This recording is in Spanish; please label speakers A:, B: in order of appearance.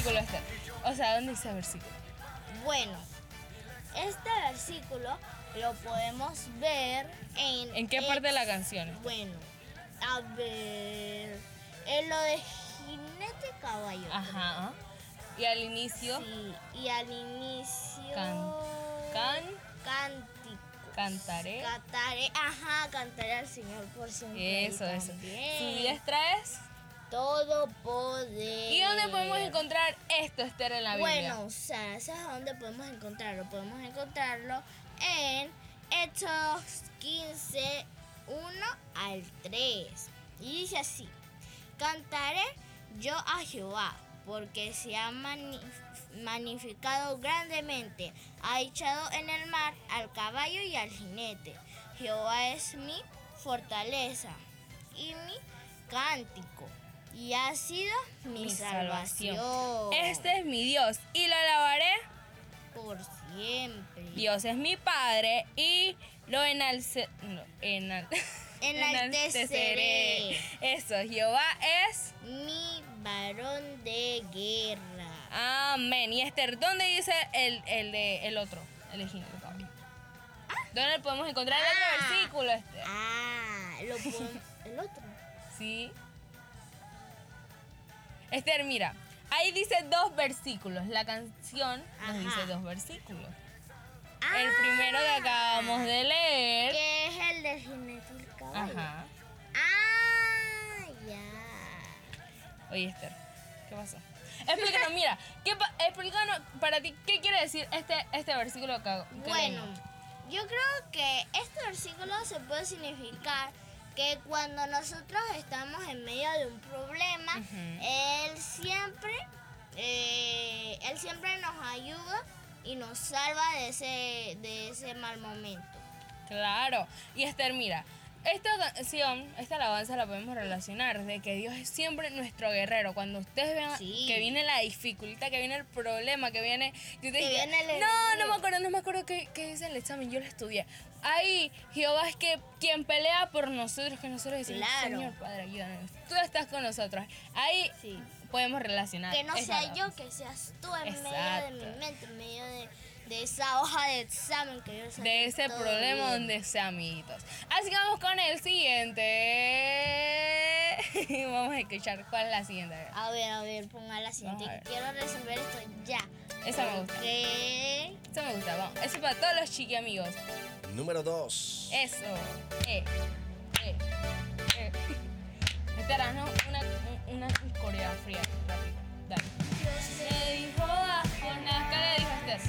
A: versículo, Esther? O sea, ¿dónde dice versículo?
B: Bueno, este versículo lo podemos ver en...
A: ¿En qué parte de la canción?
B: Bueno, a ver... En lo de jinete y caballo.
A: Ajá. Y al inicio...
B: Sí, y al inicio... Cántico.
A: Cantaré.
B: Cantaré al Señor por siempre.
A: Eso. Su diestra es...
B: todo poder.
A: ¿Y dónde podemos encontrar esto, Esther, en la Biblia?
B: Bueno, o sea, ¿sabes dónde podemos encontrarlo? Podemos encontrarlo en Hechos 15, 1 al 3. Y dice así: cantaré yo a Jehová, porque se ha magnificado grandemente, ha echado en el mar al caballo y al jinete. Jehová es mi fortaleza y mi cántico, y ha sido mi salvación.
A: Este es mi Dios, y lo alabaré
B: por siempre.
A: Dios es mi Padre, y lo enalteceré. Eso, Jehová es
B: mi varón de guerra.
A: Amén. Y Esther, ¿dónde dice el otro? El jinete, el caballo. ¿Dónde podemos encontrar el otro versículo, Esther?
B: El otro.
A: Sí. Esther, mira, ahí dice 2 versículos. La canción nos dice 2 versículos. El primero que acabamos de leer,
B: que es el del jinete y el caballo.
A: Ajá.
B: Ya.
A: Oye, Esther, ¿qué pasó? Explícanos, mira, explícanos para ti, ¿qué quiere decir este versículo acá?
B: Bueno, yo creo que este versículo se puede significar que cuando nosotros estamos en medio de un problema, Él siempre nos ayuda y nos salva de ese mal momento.
A: Claro. Y Esther, mira, esta canción, esta alabanza la podemos relacionar de que Dios es siempre nuestro guerrero. Cuando ustedes vean que viene la dificultad, que viene el problema, que viene... no me acuerdo qué dice el examen, yo lo estudié. Ahí Jehová es quien pelea por nosotros, que nosotros decimos, Señor Padre, ayúdanos, tú estás con nosotros. Ahí podemos relacionar.
B: Que no sea yo, que seas tú en medio de mi mente, en medio de esa hoja de examen que yo saqué.
A: De ese problema bien. Donde sea, amiguitos. Así que vamos con el siguiente. Vamos a escuchar cuál es la siguiente.
B: A ver, ponga la siguiente. Quiero resolver esto ya.
A: Esa me gusta. Esa me gusta, vamos. Eso es para todos los chiqui amigos.
C: Número 2.
A: Eso. Espera, ¿no? Una coreografía.